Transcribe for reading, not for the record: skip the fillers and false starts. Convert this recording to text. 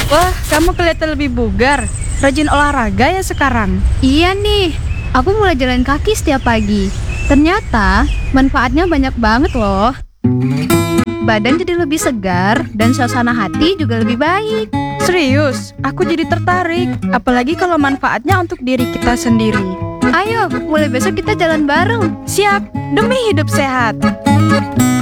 Wah, kamu kelihatan lebih bugar. Rajin olahraga ya sekarang. Iya nih, aku mulai jalan kaki setiap pagi. Ternyata manfaatnya banyak banget loh. Badan jadi lebih segar dan suasana hati juga lebih baik. Serius, aku jadi tertarik. Apalagi kalau manfaatnya untuk diri kita sendiri. Ayo, mulai besok kita jalan bareng. Siap, demi hidup sehat.